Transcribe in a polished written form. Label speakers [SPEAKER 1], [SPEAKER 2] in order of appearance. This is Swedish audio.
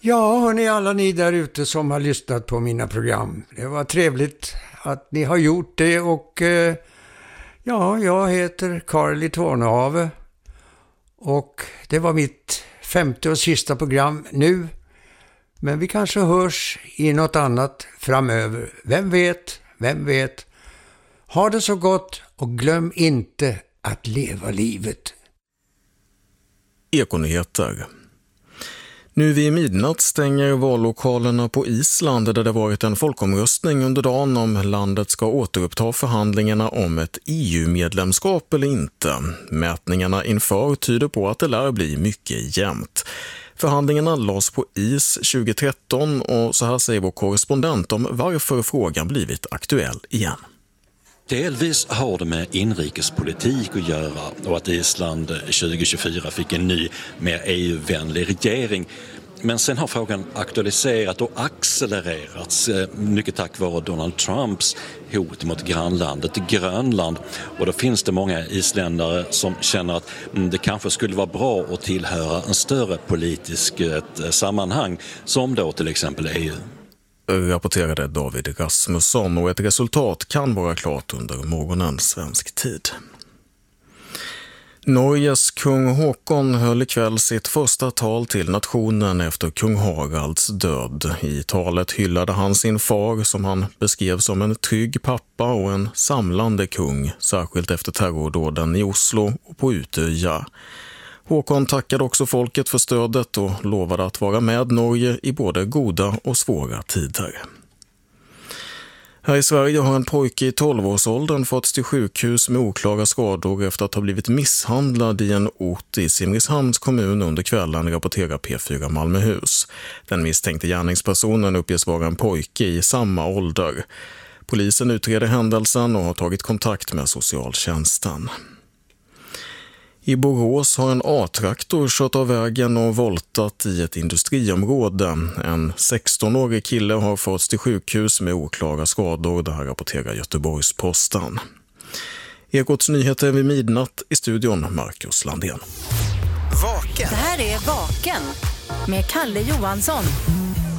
[SPEAKER 1] Ja, hörni, alla ni där ute som har lyssnat på mina program. Det var trevligt att ni har gjort det och ja, jag heter Carl Tornehave och det var mitt 50 och sista program nu. Men vi kanske hörs i något annat framöver. Vem vet? Ha det så gott och glöm inte att leva livet.
[SPEAKER 2] Ekonyheter. Nu vid midnatt stänger vallokalerna på Island där det varit en folkomröstning under dagen om landet ska återuppta förhandlingarna om ett EU-medlemskap eller inte. Mätningarna inför tyder på att det lär bli mycket jämnt. Förhandlingarna lades på is 2013 och så här säger vår korrespondent om varför frågan blivit aktuell igen.
[SPEAKER 3] Delvis har det med inrikespolitik att göra och att Island 2024 fick en ny, mer EU-vänlig regering. Men sen har frågan aktualiserat och accelererats mycket tack vare Donald Trumps hot mot grannlandet Grönland. Och då finns det många isländare som känner att det kanske skulle vara bra att tillhöra en större politisk sammanhang som då till exempel EU.
[SPEAKER 2] Rapporterade David Rasmusson och ett resultat kan vara klart under morgonen svensk tid. Norges kung Håkon höll ikväll sitt första tal till nationen efter kung Haralds död. I talet hyllade han sin far som han beskrev som en trygg pappa och en samlande kung, särskilt efter terrordåden i Oslo och på Utöja. Håkon tackade också folket för stödet och lovade att vara med Norge i både goda och svåra tider. Här i Sverige har en pojke i 12-årsåldern fått till sjukhus med oklara skador efter att ha blivit misshandlad i en ort i Simrishamns kommun under kvällen, rapporterar P4 Malmöhus. Den misstänkte gärningspersonen uppges vara en pojke i samma ålder. Polisen utreder händelsen och har tagit kontakt med socialtjänsten. I Borås har en A-traktor kört av vägen och voltat i ett industriområde. En 16-årig kille har fått till sjukhus med oklara skador, det här rapporterar Göteborgs-Posten. Ekots nyheter vid midnatt, i studion Marcus Landén.
[SPEAKER 4] Vaken. Det här är Vaken med Kalle Johansson.